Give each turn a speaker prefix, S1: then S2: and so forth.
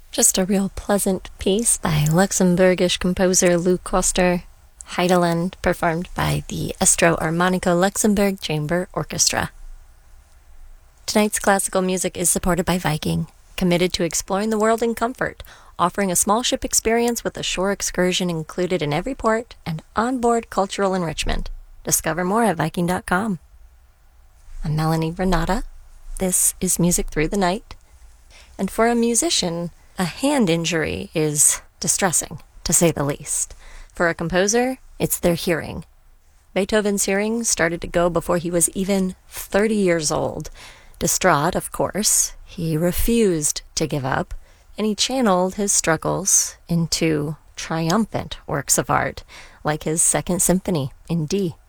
S1: Just a real pleasant piece by Luxembourgish composer Lou Koster, Heideland, performed by the Estro Armonico Luxembourg Chamber Orchestra. Tonight's classical music is supported by Viking, committed to exploring the world in comfort, offering a small ship experience with a shore excursion included in every port and onboard cultural enrichment. Discover more at Viking.com. I'm Melanie Renata. This is Music Through the Night. And for a musician, a hand injury is distressing, to say the least. For a composer, it's their hearing. Beethoven's hearing started to go before he was even 30 years old. Distraught, of course, he refused to give up, and he channeled his struggles into triumphant works of art, like his Second Symphony in D.